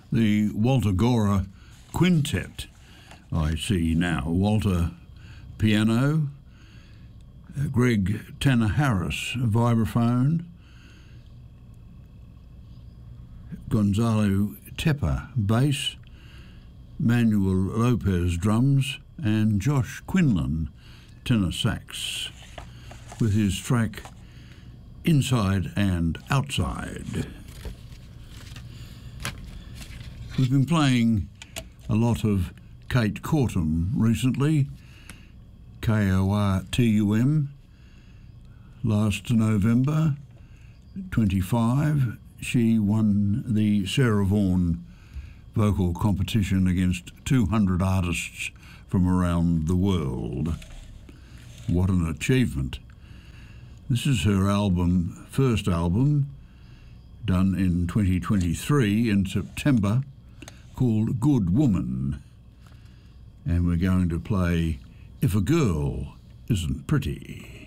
the Walter Gora Quintet. I see now Walter piano, Greg Tanner Harris vibraphone, Gonzalo Tepper bass, Manuel Lopez drums, and Josh Quinlan tenor sax with his track Inside and Outside. We've been playing a lot of Kate Kortum recently, KORTUM. Last November 25, she won the Sarah Vaughan vocal competition against 200 artists from around the world. What an achievement. This is her first album, done in 2023 in September, called Good Woman. And we're going to play If a Girl Isn't Pretty.